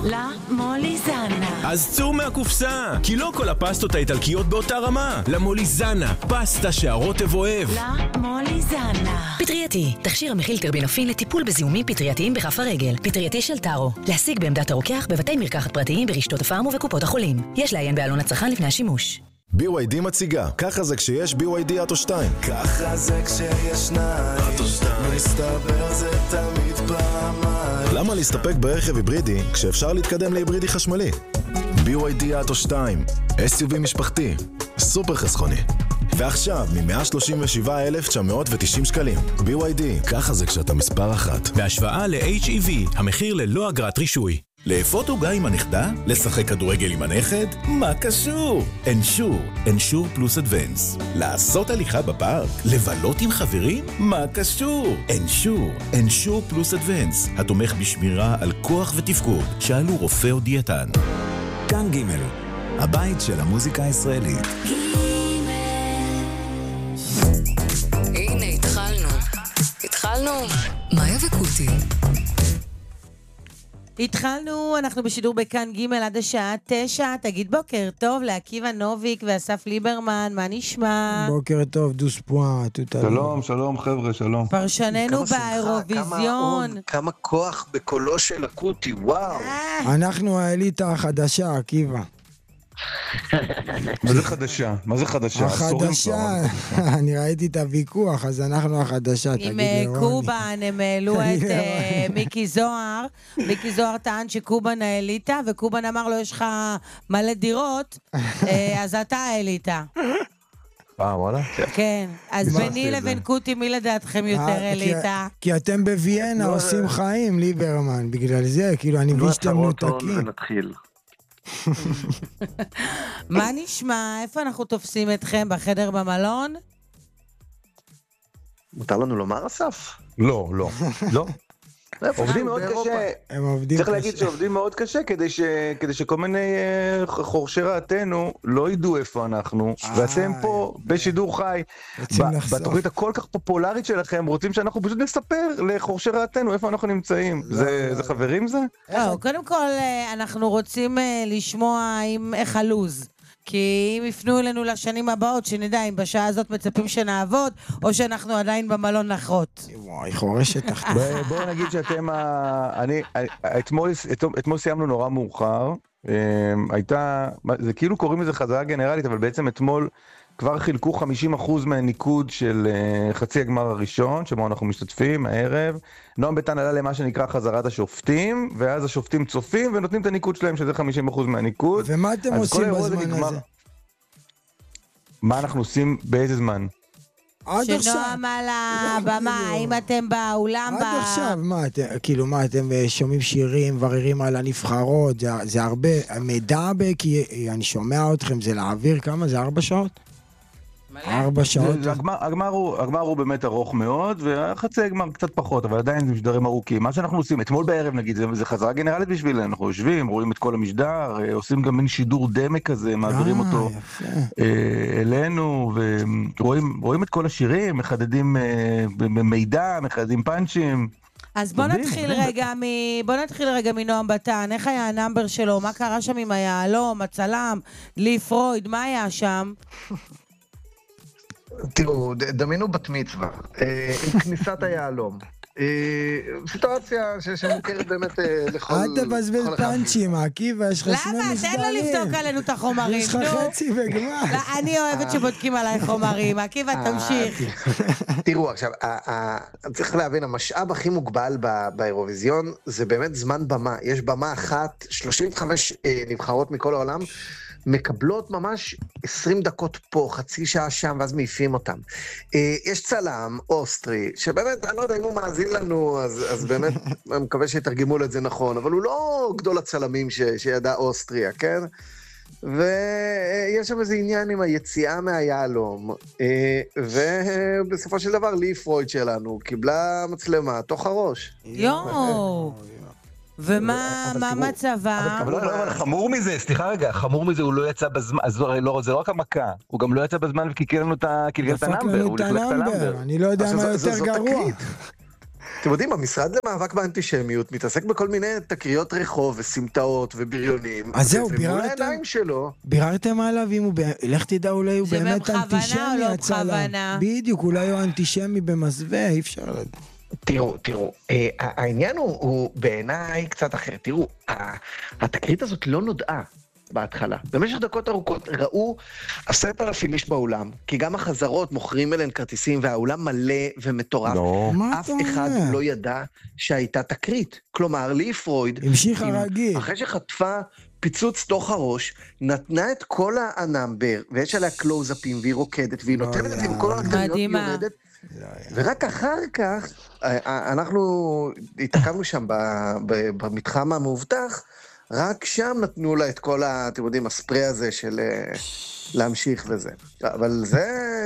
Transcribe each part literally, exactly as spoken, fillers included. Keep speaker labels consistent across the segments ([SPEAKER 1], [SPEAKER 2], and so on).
[SPEAKER 1] לה מוליזנה.
[SPEAKER 2] אז צאו מהקופסה, כי לא כל הפסטות האיטלקיות באותה רמה. למוליזנה, פסטה שהרוטב אוהב.
[SPEAKER 1] לה מוליזנה.
[SPEAKER 3] פטרייתי, תכשיר המכיל טרבינופין לטיפול בזיהומים פטרייתיים בכף הרגל. פטרייתי של טארו, להשיג בעמדת הרוקח בבתי מרקחת פרטיים ברשתות הפארם ובקופות החולים. יש לעיין בעלון הצרכן לפני השימוש.
[SPEAKER 4] בי וואי די מציגה, ככה זה כשיש בי וואי די אוטו שתיים.
[SPEAKER 5] ככה זה כשיש שניים,
[SPEAKER 4] אוטו שתיים.
[SPEAKER 5] מסתבר זה תמיד פעמיים.
[SPEAKER 4] למה להסתפק ברכב היברידי כשאפשר להתקדם להיברידי חשמלי? בי וואי די אוטו שתיים, אס יו וי משפחתי, סופר חסכוני. ועכשיו מ-מאה שלושים ושבעה אלף תשע מאות ותשעים שקלים. בי וואי די, ככה זה כשאתה מספר אחת.
[SPEAKER 2] בהשוואה ל-אייץ' אי וי, המחיר ללא אגרת רישוי.
[SPEAKER 6] לאפות עוגה עם הנכדה? לשחק כדורגל עם הנכד? מה קשור? אנשור, אנשור פלוס אדוונס. לעשות הליכה בפארק? לבלות עם חברים? מה קשור? אנשור, אנשור פלוס אדוונס. התומך בשמירה על כוח ותפקוד. שאלו רופא או דיאטן.
[SPEAKER 7] כאן ג' הבית של המוזיקה הישראלית.
[SPEAKER 3] הנה, התחלנו. התחלנו. מאיה וקוטי.
[SPEAKER 8] התחלנו, אנחנו בשידור בכאן ג' עד השעה תשע. תגיד בוקר טוב לעקיבא נוביק ואסף ליברמן, מה נשמע?
[SPEAKER 9] בוקר טוב, דוס פואה, תודה.
[SPEAKER 10] שלום, שלום חבר'ה, שלום.
[SPEAKER 8] פרשננו באירוויזיון.
[SPEAKER 11] כמה כוח בקולו של הקוטי, וואו.
[SPEAKER 9] אנחנו האליטה החדשה, עקיבא.
[SPEAKER 10] מה זה חדשה? מה זה חדשה?
[SPEAKER 9] החדשה, אני ראיתי את הוויכוח, אז אנחנו החדשה, תגיד לרוני.
[SPEAKER 8] עם קובן, הם העלו את מיקי זוהר, מיקי זוהר טען שקובן האליטה, וקובן אמר לו, יש לך מלא דירות, אז אתה האליטה.
[SPEAKER 10] אה, וואלה?
[SPEAKER 8] כן, אז ביני לבין קוטי, מי לדעתכם יותר אליטה?
[SPEAKER 9] כי אתם בוויאנה עושים חיים, ליברמן, בגלל זה, כאילו, אני מבין שאתם נותקים.
[SPEAKER 11] ונתחיל.
[SPEAKER 8] מה נשמע? איפה אנחנו תופסים אתכם? בחדר במלון?
[SPEAKER 11] מותר לנו לומר, אסף?
[SPEAKER 10] לא, לא, לא.
[SPEAKER 11] עובדים מאוד קשה. צריך להגיד שעובדים מאוד קשה כדי שכל מיני חורשי רעתנו לא ידעו איפה אנחנו, ואתם פה בשידור חי בתוכנית הכל כך פופולרית שלכם רוצים שאנחנו פשוט נספר לחורשי רעתנו איפה אנחנו נמצאים. זה חברים זה?
[SPEAKER 8] לא, קודם כל אנחנו רוצים לשמוע איך הלוז, כי אם יפנו אלינו לשנים הבאות, שנדע אם בשעה הזאת מצפים שנעבוד, או שאנחנו עדיין במלון נחרות.
[SPEAKER 9] וואי, חורשת תחתית.
[SPEAKER 10] בואו נגיד שאתם, אני, אתמול סיימנו נורא מאוחר, הייתה, זה כאילו קוראים לזה חזרה גנרלית, אבל בעצם אתמול כבר חילקו חמישים אחוז מהניקוד של חצי הגמר הראשון, שבו אנחנו משתתפים הערב. נועם ביטן עלה למה שנקרא חזרת השופטים, ואז השופטים צופים ונותנים את הניקוד שלהם, שזה חמישים אחוז מהניקוד.
[SPEAKER 9] ומה אתם עושים בזמן הזה?
[SPEAKER 10] מה אנחנו עושים באיזה זמן?
[SPEAKER 8] שנועם על הבמה, האם אתם באולם?
[SPEAKER 9] עד עכשיו, מה, כאילו מה, אתם שומעים שירים, מבררים על הנבחרות, זה הרבה מידע הרבה, כי אני שומע אתכם, זה להעביר כמה? זה ארבע שעות? ארבע שעות.
[SPEAKER 10] הגמר הוא באמת ארוך מאוד, והחצי הגמר קצת פחות, אבל עדיין זה משדרים ארוכים. מה שאנחנו עושים, אתמול בערב נגיד, זה חזרה גנרלית בשבילנו, אנחנו יושבים, רואים את כל המשדר, עושים גם מין שידור דמק כזה, מעבירים אותו אלינו, ורואים את כל השירים, מחדדים מידע, מחדדים פאנצ'ים.
[SPEAKER 8] אז בוא נתחיל רגע מ... בוא נתחיל רגע מנועם ביטן, איך היה הנאמבר שלו, מה קרה שם עם היהלום, הצלם, לי פרויד, מה היה שם?
[SPEAKER 11] תראו, דמיינו בת מצווה, עם כניסת היהלום. סיטואציה שמוכרת באמת לכל...
[SPEAKER 9] אל תבזבז פאנצ'ים, עקיבא, יש לך שני מסדרים.
[SPEAKER 8] למה? תן לו לבדוק עלינו את החומרים.
[SPEAKER 9] יש לך חצי וגמר.
[SPEAKER 8] אני אוהבת שבודקים עליי חומרים. עקיבא, תמשיך.
[SPEAKER 11] תראו, עכשיו, צריך להבין, המשאב הכי מוגבל באירוויזיון זה באמת זמן במה. יש במה אחת, שלושים וחמש נבחרות מכל העולם, מקבלות ממש עשרים דקות פה, חצי שעה שם, ואז מעיפים אותם. יש צלם, אוסטרי, שבאמת, אני לא יודע אם הוא מאזין לנו, אז, אז באמת, אני מקווה שיתרגמו לו את זה נכון, אבל הוא לא גדול הצלמים ש, שידע אוסטריה, כן? ויש שם איזה עניין עם היציאה מהיהלום, ובסופו של דבר, לי פרויד שלנו, קיבלה מצלמה תוך הראש.
[SPEAKER 8] יואו! ומה מצבה?
[SPEAKER 10] אבל חמור מזה, סליחה רגע, חמור מזה הוא לא יצא בזמן, זה לא רק המכה, הוא גם לא יצא בזמן וקיקר לנו את הנאמבר,
[SPEAKER 9] אני לא יודע מה יותר גרוע.
[SPEAKER 11] אתם יודעים, המשרד למאבק באנטישמיות מתעסק בכל מיני תקריות רחוב וסמטאות ובריונים.
[SPEAKER 9] אז זהו,
[SPEAKER 11] ביררתם? ומול העיניים שלו.
[SPEAKER 9] ביררתם עליו אם הוא, לך תדע, אולי הוא באמת אנטישמי.
[SPEAKER 8] זה בכוונה או לא בכוונה?
[SPEAKER 9] בדיוק, אולי הוא אנטישמי במסווה, אי אפשר לדעת.
[SPEAKER 11] תראו, תראו, העניין הוא בעיניי קצת אחר. תראו, התקרית הזאת לא נודעה בהתחלה. במשך דקות ארוכות ראו עשרת אלפים איש באולם, כי גם החזרות מוכרים אליהן כרטיסים, והאולם מלא ומטורף. אף אחד לא ידע שהייתה תקרית. כלומר, לי פרויד,
[SPEAKER 9] המשיך הרגיל.
[SPEAKER 11] אחרי שחטפה פיצוץ תוך הראש, נתנה את כל הנאמבר, ויש עליה קלוזאפים, והיא רוקדת, והיא נותנת את זה עם כל הגדליות, היא יורדת, ורק אחר כך, אנחנו התעכבנו שם במתחם המאובטח, רק שם נתנו לה את כל, אתם יודעים, הספרי הזה של להמשיך וזה. אבל זה,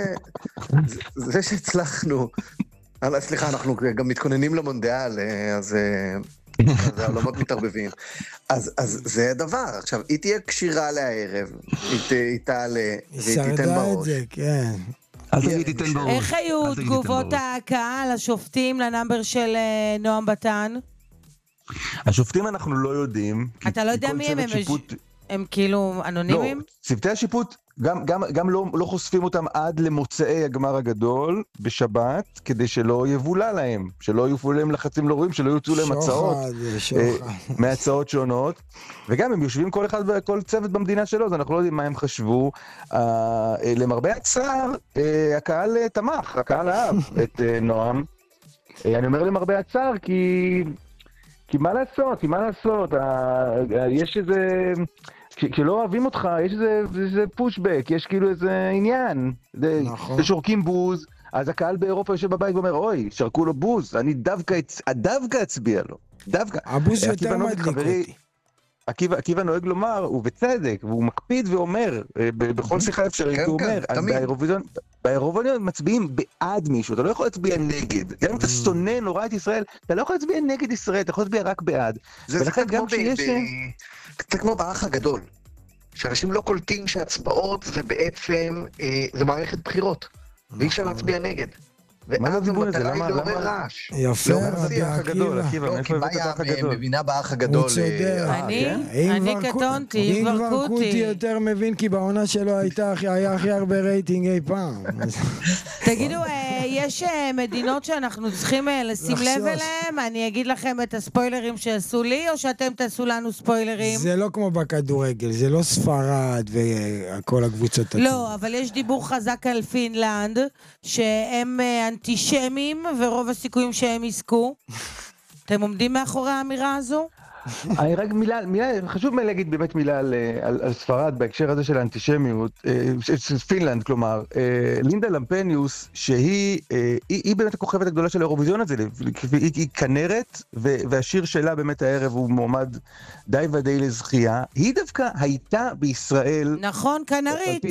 [SPEAKER 11] זה שהצלחנו, סליחה, אנחנו גם מתכוננים למונדיאל, אז העולמות מתערבבים. אז, אז זה הדבר. עכשיו, היא תהיה קשירה לערב, היא תעלה, והיא תיתן בראש.
[SPEAKER 9] זה, כן.
[SPEAKER 12] אל תגיד תיתן בראש.
[SPEAKER 8] איך היו תגובות הקהל, השופטים, לנאמבר של נועם בתן?
[SPEAKER 10] השופטים אנחנו לא יודעים.
[SPEAKER 8] אתה לא יודע מי הם, הם, שיפוט... הם כאילו אנונימיים?
[SPEAKER 10] לא, צוותי השיפוט גם, גם, גם לא, לא חושפים אותם עד למוצאי הגמר הגדול בשבת, כדי שלא יבולה להם, שלא יופעו להם לחצים לא רואים, שלא יוצאו להם הצעות, מהצעות שונות, וגם הם יושבים כל אחד, כל צוות במדינה שלו, אז אנחנו לא יודעים מה הם חשבו. אה, למרבה הצער, אה, הקהל תמך, הקהל אהב את אה, נועם. אה, אני אומר למרבה הצער, כי... כי מה לעשות, כי מה לעשות, יש איזה, כשלא אוהבים אותך, יש איזה פושבק, יש כאילו איזה עניין, שורקים בוז, אז הקהל באירופה יושב בבית ואומר, אוי, שרקו לו בוז, אני דווקא אצביע לו, דווקא.
[SPEAKER 9] הבוז יותר מדליק אותי.
[SPEAKER 10] עקיבא, עקיבא נוהג לומר, ובצדק, והוא מקפיד ואומר, בכל שיחה אפשרית, הוא אומר, באירוויזיון, באירוויזיון מצביעים בעד מישהו, אתה לא יכול להצביע נגד. גם אם אתה שונא נורא את ישראל, אתה לא יכול להצביע נגד ישראל, אתה יכול להצביע רק בעד.
[SPEAKER 11] זה כמו באח הגדול, שאנשים לא קולטים שהצבעות זה בעצם, זה מערכת בחירות, ואי אפשר להצביע נגד. ואז המטרה היא לעורר רעש.
[SPEAKER 9] יפה, רבי עקיבא.
[SPEAKER 11] לא, כי בעיה מבינה באח הגדול.
[SPEAKER 9] הוא צודק.
[SPEAKER 8] אני? אני קטונתי,
[SPEAKER 9] אם
[SPEAKER 8] כבר
[SPEAKER 9] כבר קוטי יותר מבין, כי בעונה שלו היה הכי הרבה רייטינג אי פעם.
[SPEAKER 8] תגידו, יש מדינות שאנחנו צריכים לשים לב אליהם? אני אגיד לכם את הספוילרים שעשו לי, או שאתם תעשו לנו ספוילרים?
[SPEAKER 9] זה לא כמו בכדורגל, זה לא ספרד וכל הקבוצות.
[SPEAKER 8] לא, אבל יש דיבור חזק על פינלנד, שהם אנטישמים, ורוב הסיכויים שהם יזכו. אתם עומדים מאחורי האמירה הזו?
[SPEAKER 10] אני רק מילה, מילה, חשוב להגיד באמת מילה על, על, על ספרד בהקשר הזה של האנטישמיות, של פינלנד, כלומר, לינדה למפניוס, שהיא היא, היא באמת הכוכבת הגדולה של האירוויזיון הזה, היא, היא כנרת, והשיר שלה באמת הערב הוא מועמד די ודי לזכייה, היא דווקא הייתה בישראל...
[SPEAKER 8] נכון, כנרית.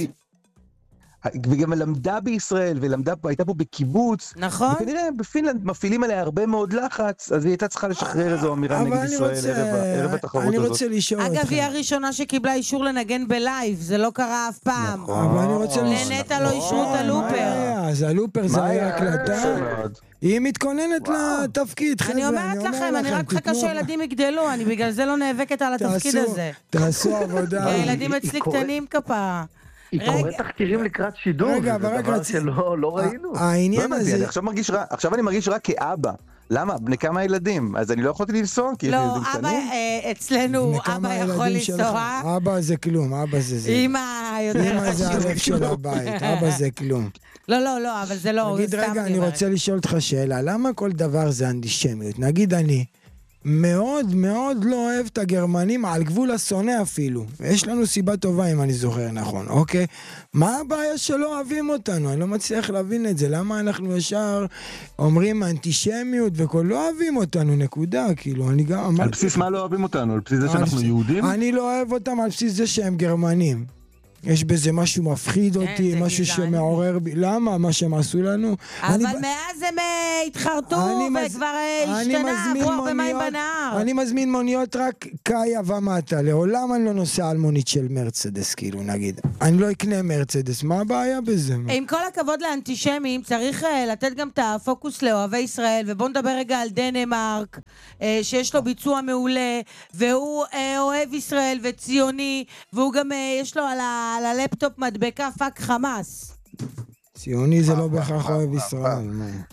[SPEAKER 10] וגם למדה בישראל, ולמדה, הייתה פה בקיבוץ.
[SPEAKER 8] נכון.
[SPEAKER 10] וכנראה בפינלנד מפעילים עליה הרבה מאוד לחץ, אז היא הייתה צריכה לשחרר איזו אמירה נגד ישראל ערב התחרות הזאת.
[SPEAKER 9] אני רוצה לשאול אותך.
[SPEAKER 8] אגב, היא הראשונה שקיבלה אישור לנגן בלייב, זה לא קרה אף פעם.
[SPEAKER 9] אבל אני רוצה לשאול.
[SPEAKER 8] לנטה לא אישרו את הלופר.
[SPEAKER 9] אז הלופר זה היה הקלטה. היא מתכוננת לתפקיד, חבר'ה.
[SPEAKER 8] אני אומרת לכם, אני רק חכה שהילדים יגדלו, אני בגלל זה לא נאבקת על התפקיד הזה.
[SPEAKER 9] תעשו עבודה.
[SPEAKER 8] הילדים אצלי קטנים כפה.
[SPEAKER 11] היא קוראת תחקירים לקראת שידור, זה דבר שלא ראינו.
[SPEAKER 9] העניין הזה...
[SPEAKER 10] עכשיו אני מרגיש רק כאבא. למה? בני כמה ילדים? אז אני לא יכולתי לנסוע, כי יש ילדים קטנים.
[SPEAKER 8] לא, אצלנו אבא יכול לנסוע.
[SPEAKER 9] אבא זה כלום, אבא זה זה.
[SPEAKER 8] אמא יותר חשוב.
[SPEAKER 9] אמא זה הלב של הבית, אבא זה כלום.
[SPEAKER 8] לא, לא, לא, אבל זה לא...
[SPEAKER 9] נגיד רגע, אני רוצה לשאול אותך שאלה, למה כל דבר זה אנטישמיות? נגיד אני... מאוד מאוד לא אוהב את הגרמנים, על גבול השונא אפילו. יש לנו סיבה טובה אם אני זוכר נכון, אוקיי? מה הבעיה שלא אוהבים אותנו? אני לא מצליח להבין את זה. למה אנחנו ישר אומרים אנטישמיות וכל לא אוהבים אותנו, נקודה, כאילו, אני גם...
[SPEAKER 10] על בסיס מה לא אוהבים אותנו? על בסיס זה שאנחנו יהודים?
[SPEAKER 9] אני לא אוהב אותם על בסיס זה שהם גרמנים. יש בזה משהו מפחיד אותי, משהו שמעורר בי. למה? מה שהם עשו לנו?
[SPEAKER 8] אבל מאז הם התחרטו וכבר השתנה, עברו הרבה מים בנהר.
[SPEAKER 9] אני מזמין מוניות רק קאיה ומטה. לעולם אני לא נוסע על מונית של מרצדס, כאילו, נגיד. אני לא אקנה מרצדס, מה הבעיה בזה?
[SPEAKER 8] עם כל הכבוד לאנטישמים, צריך לתת גם את הפוקוס לאוהבי ישראל, ובואו נדבר רגע על דנמרק, שיש לו ביצוע מעולה, והוא אוהב ישראל וציוני, והוא גם יש לו על הלפטופ מדבקה פאק חמאס.
[SPEAKER 9] ציוני זה לא בהכרח אוהב ישראל.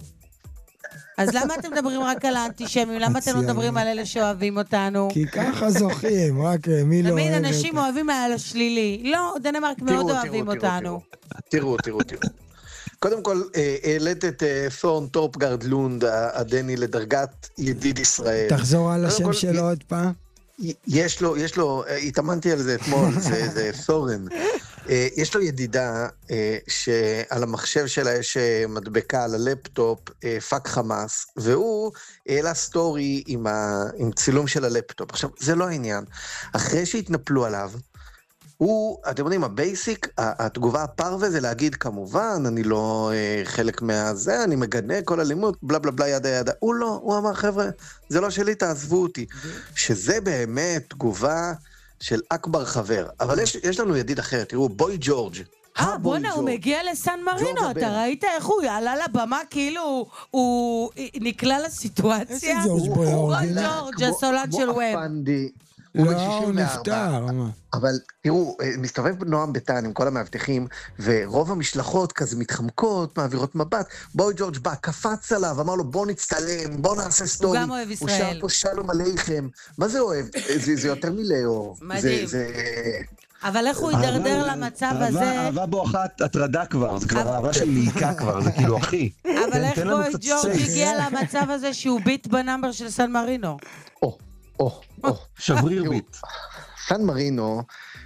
[SPEAKER 8] אז למה אתם מדברים רק על האנטישמים? למה אתם לא מדברים על אלה שאוהבים אותנו?
[SPEAKER 9] כי ככה זוכים, רק מי לא אוהב.
[SPEAKER 8] תמיד אנשים אוהבים על השלילי. לא, דנמרק מאוד אוהבים אותנו.
[SPEAKER 11] תראו, תראו, תראו. קודם כל, העלית את ת'ורן טורפגרד לונד, הדני, לדרגת ידיד ישראל.
[SPEAKER 9] תחזור על השם שלו עוד פעם.
[SPEAKER 11] יש לו, יש לו, התאמנתי על זה אתמול, זה, זה ת'ורן. יש לו ידידה שעל המחשב שלה יש מדבקה על הלפטופ, פאק חמאס, והוא העלה סטורי עם, ה, עם צילום של הלפטופ. עכשיו, זה לא העניין. אחרי שהתנפלו עליו, הוא, אתם יודעים, הבייסיק, התגובה הפרווה זה להגיד, כמובן, אני לא אה, חלק מהזה, אני מגנה כל אלימות, בלה בלה בלה ידה ידה. הוא לא, הוא אמר, חבר'ה, זה לא שלי, תעזבו אותי. שזה באמת תגובה של אכבר חבר. אבל יש, יש לנו ידיד אחר, תראו, בוי ג'ורג'.
[SPEAKER 8] אה, בונה, הוא מגיע לסן מרינו, אתה ראית איך הוא עלה לבמה, כאילו הוא נקלע לסיטואציה?
[SPEAKER 9] איזה ג'ורג' בוי
[SPEAKER 8] ג'ורג', ג'ורג', הסולן של ווב.
[SPEAKER 11] הוא
[SPEAKER 9] לא, הוא נפטר.
[SPEAKER 11] אבל תראו, מסתובב נועם ביטן עם כל המאבטחים, ורוב המשלחות כזה מתחמקות, מעבירות מבט. בוי ג'ורג' בא, קפץ עליו, אמר לו בוא נצטלם, בוא נעשה סטורי.
[SPEAKER 8] הוא גם אוהב ישראל.
[SPEAKER 11] הוא שר פה שלום עליכם. מה זה אוהב? זה, זה יותר מלאהוב.
[SPEAKER 8] מדהים. זה, זה... אבל איך הוא יידרדר למצב הזה?
[SPEAKER 12] אהבה בואכת הטרדה כבר, זה כבר אהבה של מעיקה כבר, זה כאילו אחי.
[SPEAKER 8] אבל איך בוי ג'ורג' הגיע למצב הזה שהוא ביט בנאמבר של סן מרינו?
[SPEAKER 11] או, או, או.
[SPEAKER 12] שבריר ביט.
[SPEAKER 11] סן מרינו,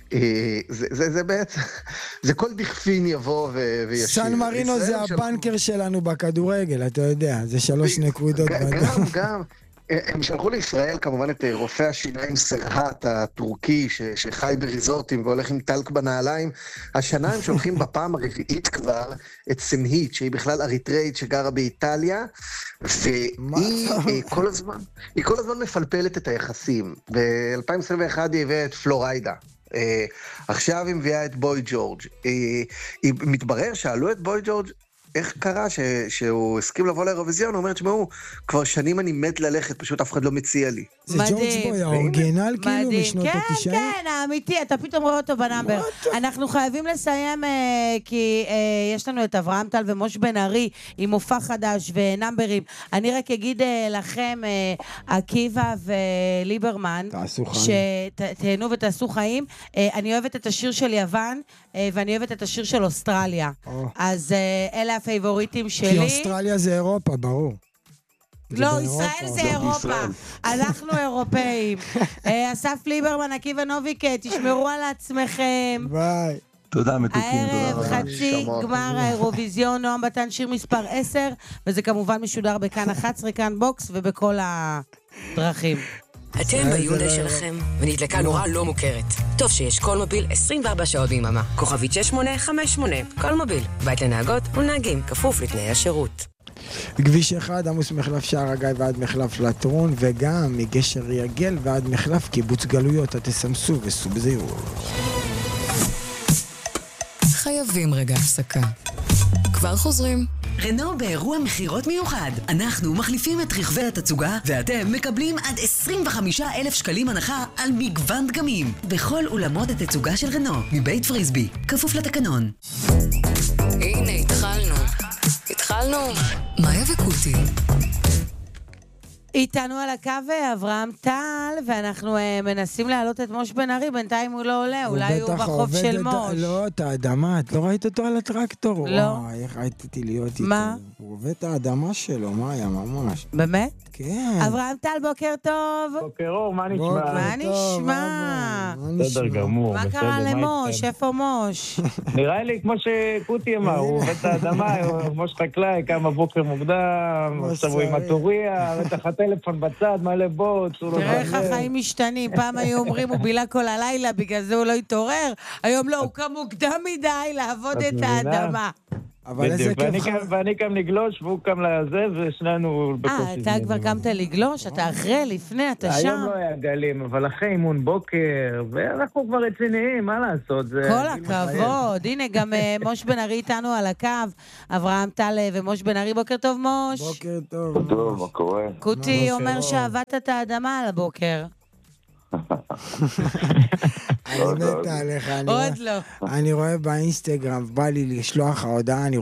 [SPEAKER 11] זה בעצם, זה כל דכפין יבוא וישיר.
[SPEAKER 9] סן מרינו זה הבנקר שלנו בכדורגל, אתה יודע, זה שלוש נקודות.
[SPEAKER 11] גם, גם. הם שלחו לישראל כמובן את רופא השיניים סרהט הטורקי שחי בריזורטים והולך עם טלק בנעליים. השנה הם שולחים בפעם הרביעית כבר את סנהית, שהיא בכלל אריתראית שגרה באיטליה, והיא כל הזמן, היא כל הזמן מפלפלת את היחסים. ב-אלפיים עשרים ואחת היא הביאה את פלוריידה. עכשיו היא מביאה את בוי ג'ורג'. היא מתברר, שאלו את בוי ג'ורג' איך קרה ש... שהוא הסכים לבוא לאירוויזיון, הוא אומר, תשמעו, כבר שנים אני מת ללכת, פשוט אף אחד לא מציע לי.
[SPEAKER 9] זה ג'ורג' בוי, האורגינל כאילו משנות התשעים?
[SPEAKER 8] כן, כן, האמיתי, אתה פתאום רואה אותו בנאמבר. אנחנו חייבים לסיים, כי יש לנו את אברהם טל ומוש בן ארי, עם מופע חדש ונאמברים. אני רק אגיד לכם, עקיבא וליברמן, שתהנו ותעשו חיים. אני אוהבת את השיר של יוון, ואני אוהבת את השיר של אוסטרליה. אז אלה הפייבוריטים שלי.
[SPEAKER 9] כי אוסטרליה זה אירופה, ברור.
[SPEAKER 8] לא, ישראל זה אירופה. אנחנו אירופאים. אסף ליברמן, עקיבא נוביק, תשמרו על עצמכם.
[SPEAKER 9] ביי.
[SPEAKER 12] תודה, מתוקים.
[SPEAKER 8] הערב חצי גמר האירוויזיון, נועם ביטן, שיר מספר עשר, וזה כמובן משודר בכאן אחת עשרה, כאן בוקס, ובכל הדרכים.
[SPEAKER 3] אתם ביונדאי שלכם, ונדלקה נורה לא מוכרת. טוב שיש קול מוביל עשרים וארבע שעות ביממה. כוכבית שש שמונה חמש שמונה. קול מוביל. בית לנהגות ולנהגים, כפוף לתנאי השירות.
[SPEAKER 9] כביש אחד, עמוס מחלף שער הגיא ועד מחלף לטרון, וגם מגשר יגל ועד מחלף קיבוץ גלויות. התסמסו וסעו בזהירות.
[SPEAKER 13] חייבים רגע הפסקה. כבר חוזרים.
[SPEAKER 14] רנו באירוע מחירות מיוחד. אנחנו מחליפים את רכבי התצוגה, ואתם מקבלים עד עשרים וחמישה אלף שקלים הנחה על מגוון דגמים. בכל אולמות התצוגה של רנו, מבית פריסבי, כפוף לתקנון.
[SPEAKER 13] הנה, התחלנו. התחלנו. מאיה וקוטי.
[SPEAKER 8] איתנו על הקו אברהם טל, ואנחנו מנסים להעלות את מוש בן ארי, בינתיים הוא לא עולה, אולי הוא בחוף של מוש.
[SPEAKER 9] לא, את האדמה, את לא ראית אותו על הטרקטור?
[SPEAKER 8] לא.
[SPEAKER 9] וואי, איך ראיתי להיות איתו.
[SPEAKER 8] מה?
[SPEAKER 9] הוא עובד את האדמה שלו, מה היה ממש?
[SPEAKER 8] באמת?
[SPEAKER 9] כן.
[SPEAKER 8] אברהם טל, בוקר טוב.
[SPEAKER 15] בוקר אור, מה נשמע?
[SPEAKER 8] מה נשמע?
[SPEAKER 15] בסדר גמור.
[SPEAKER 8] מה קרה למוש? איפה מוש?
[SPEAKER 15] נראה לי כמו שקוטי אמר, הוא עובד את האדמה, מוש חקלאי, קם בבוקר מוקדם, עכשיו הוא עם הטוריה, בטח אתם טלפון בצד, מלא בוץ.
[SPEAKER 8] תראה איך החיים משתנים. פעם היו אומרים, הוא בילה כל הלילה, בגלל זה הוא לא התעורר. היום לא, הוא קם מוקדם מדי לעבוד את האדמה.
[SPEAKER 9] אבל איזה כיף.
[SPEAKER 15] ואני קם לגלוש, והוא קם לזה, ושנינו בקושי.
[SPEAKER 8] אה, אתה כבר קמת לגלוש? אתה אחרי, לפני, אתה שם?
[SPEAKER 15] היום לא היה גלים, אבל אחרי אימון בוקר, ואנחנו כבר רציניים, מה לעשות?
[SPEAKER 8] כל הכבוד. הנה, גם מוש בן ארי איתנו על הקו. אברהם טל ומוש בן ארי, בוקר טוב, מוש.
[SPEAKER 9] בוקר טוב.
[SPEAKER 16] טוב, מה קורה?
[SPEAKER 8] קוטי אומר שעבדת את האדמה על הבוקר.
[SPEAKER 9] אני מתה עליך,
[SPEAKER 8] עוד לא.
[SPEAKER 9] אני רואה באינסטגרם, בא לי לשלוח ההודעה, אני